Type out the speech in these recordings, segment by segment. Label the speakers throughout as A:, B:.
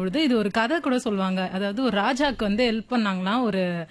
A: பார்க்கும்பொழுது இது ஒரு கதை கூட சொல்லுவாங்க. அதாவது ஒரு ராஜாக்கு வந்து ஹெல்ப் பண்ணாங்களாம்.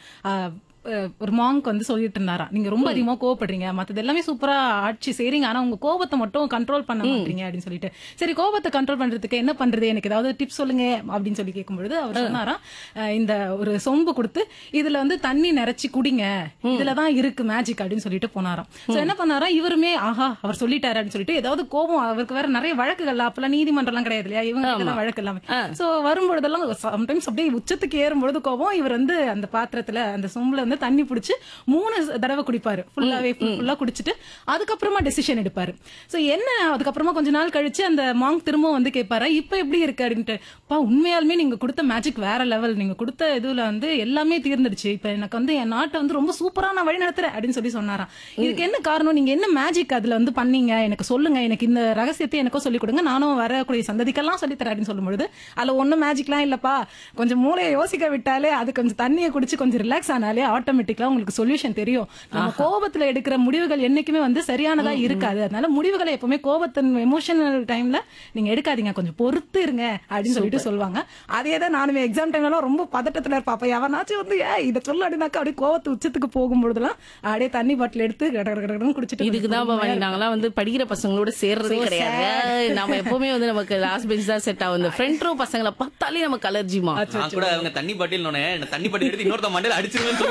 A: ஒரு மாங்க் வந்து சொல்லிட்டு இருந்தாராம், நீங்க ரொம்ப அதிகமா கோவப்படுறீங்க, மத்தது எல்லாமே சூப்பரா ஆட்சி செய்றீங்க, ஆனா உங்க கோபத்தை மட்டும் கண்ட்ரோல் பண்ண மாட்டீங்க அப்படின்னு சொல்லிட்டு. சரி, கோபத்தை கண்ட்ரோல் பண்றதுக்கு என்ன பண்றது, எனக்கு ஏதாவது டிப்ஸ் சொல்லுங்க அப்படின்னு சொல்லி கேட்கும்பொழுது அவர் சொன்னாராம், இந்த ஒரு சொம்பு கொடுத்து இதுல வந்து தண்ணி நிறைச்சி குடிங்க, இதுலதான் இருக்கு மேஜிக் அப்படின்னு சொல்லிட்டு போனாராம். சோ என்ன பண்ணாராம், இவருமே ஆஹா அவர் சொல்லிட்டாரு அப்படின்னு சொல்லிட்டு ஏதாவது கோபம், அவருக்கு வேற நிறைய வழக்குகள், அப்பெல்லாம் நீதிமன்றம் எல்லாம் கிடையாது இல்லையா, இவங்க வழக்கு எல்லாமே. சோ வரும்பொழுதெல்லாம் சம்டைம்ஸ் அப்படியே உச்சத்துக்கு ஏறும்பொழுது கோபம், இவர் வந்து அந்த பாத்திரத்துல அந்த சொம்புல வந்து தண்ணி பிடிச்சு 3 தடவை குடிப்பாரு, ஃபுல்லா குடிச்சிட்டு அதுக்கப்புறமா டெசிஷன் எடுப்பாரு. சோ என்ன, அதுக்கப்புறமா கொஞ்ச நாள் கழிச்சு அந்த மாங்க் திரும்ப வந்து கேட்பாரு, இப்ப எப்படி இருக்கு அப்படின்ட்டு. உண்மையாலுமே நீங்க கொடுத்த மேஜிக் வேற லெவல், நீங்க கொடுத்த இதுல வந்து எல்லாமே தீர்ந்துடுச்சு, இப்ப எனக்கு வந்து என் நாட்டை வந்து ரொம்ப சூப்பரா நான் வழி நடத்துறேன் அப்படின்னு சொல்லி சொன்னாராம். இதுக்கு என்ன காரணம், நீங்க என்ன மேஜிக் அதுல வந்து பண்ணீங்க, எனக்கு சொல்லுங்க, எனக்கு இந்த ரகசியத்தை எனக்கும் சொல்லிக் கொடுங்க, நானும் வரக்கூடிய சந்ததிக்கெல்லாம் சொல்லித்தரேன் அப்படின்னு சொல்லும்பொழுது, அதுல ஒன்னும் மேஜிக்லாம் இல்லப்பா, கொஞ்சம் மூளையை யோசிக்க விட்டாலே, அது கொஞ்சம் தண்ணியை குடிச்சு கொஞ்சம் ரிலாக்ஸ் ஆனாலே ஆட்டோமேட்டிக்கா உங்களுக்கு சொல்யூஷன் தெரியும். நம்ம கோபத்துல எடுக்கிற முடிவுகள் என்னைக்குமே வந்து சரியானதா இருக்காது. அதனால முடிவுகளை எப்பவுமே கோபத்தின் எமோஷனல் டைம்ல நீங்க எடுக்காதீங்க, கொஞ்சம் பொறுத்து இருங்க அப்படின்னு சொல்லிட்டு சொல்லுவாங்க. அதேதான் நானுமே எக்ஸாம் டைம்ல ரொம்ப பதட்டத்துல இருப்பா, எவனாச்சும் வந்து இதை சொல்ல அப்படின்னாக்கா அப்படியே கோபத்து உச்சத்துக்கு போகும்பொழுதுலாம் அப்படியே தண்ணி பாட்டில் எடுத்து கடகடன்னு குடிச்சிட்டு.
B: இதுக்குதான் நாங்கெல்லாம் வந்து படிக்கிற பசங்களோட சேர்றதே கிடையாது. நம்ம எப்பவுமே வந்து நமக்கு லாஸ்ட் பெஞ்ச் தான் செட் ஆகும். இந்த ஃப்ரண்ட் ரோ பசங்களை பார்த்தாலே நமக்கு அலர்ஜிமா.
C: நான் கூட அவங்க தண்ணி பாட்டில் தண்ணி பாட்டில் எடுத்து இன்னொருத்த மண்டையில அடிச்சிருவேன்னு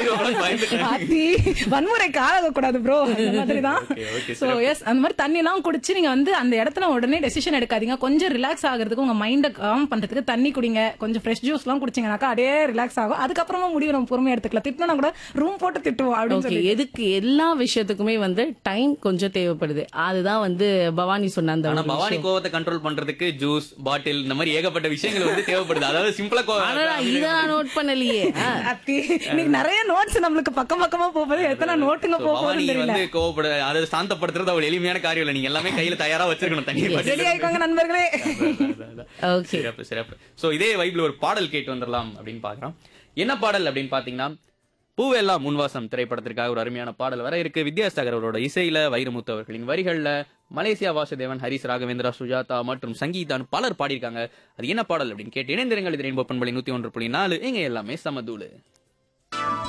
A: வன்முறைக்கு ஆளாகக்கூடாது ப்ரோ, அந்த மாதிரிதான். அந்த மாதிரி தண்ணி எல்லாம் குடிச்சு நீங்க வந்து அந்த இடத்துல உடனே டெசிஷன் எடுக்காதீங்க, கொஞ்சம் ரிலாக்ஸ் ஆகிறதுக்கு, உங்க மைண்ட காம் பண்றதுக்கு தண்ணி குடிங்க, கொஞ்சம் ஃப்ரெஷ் ஜூஸ் எல்லாம் குடிச்சீங்கன்னாக்கா அப்படியே ரிலாக்ஸ் ஆகும். அதுக்கப்புறமா முடிவு நம்ம பொறுமையா எடுத்துக்கலாம், திட்டினா கூட ரூம் போட்டு திட்டுவோம் அப்படின்னு சொல்லி.
B: எதுக்கு எல்லா விஷயத்துக்குமே வந்து டைம் கொஞ்சம் தேவைப்படுது. அதுதான் வந்து பவானி சொன்ன அந்த
C: பவானி கோவத்தை கண்ட்ரோல் பண்றதுக்கு ஜூஸ் பாட்டில் இந்த மாதிரி ஏகப்பட்ட விஷயங்கள் வந்து தேவைப்படுது. அதாவது சிம்பிளா
B: இதை நோட் பண்ணலையே,
A: நீங்க நிறைய நோட்ஸ் நம்மளுக்கு பக்கம் பக்கமா போகுது, எத்தனை நோட்டுங்க போகுது தெரியல.
C: கோவப்பட அதை சாந்தப்படுத்துறது அவ்வளவு எளிமையான காரியம் இல்ல, நீங்க எல்லாமே கையில தயாரா வச்சிருக்கணும். தண்ணி
A: நண்பர்களே.
C: சிறப்பு சிறப்பு. சோ இதே வைப்ல ஒரு பாடல் கேட்டு வந்துடலாம் அப்படின்னு பாக்குறோம். என்ன பாடல் அப்படின்னு பாத்தீங்கன்னா, பூவெல்லாம் முன்வாசம் திரைப்படத்திற்காக ஒரு அருமையான பாடல் வர இருக்கு. வித்யாசாகர் அவரோட இசையில, வைரமுத்து அவர்களின் வரிகள்ல, மலேசியா வாசுதேவன், ஹரிஸ் ராகவேந்திரா, சுஜாதா மற்றும் சங்கீதான் பலர் பாடியிருக்காங்க. அது என்ன பாடல் அப்படின்னு கேட்டு இணைந்திருங்கள். இது ரெயின்போ பண்பலை 101.4, இங்க எல்லாமே சமதூளு.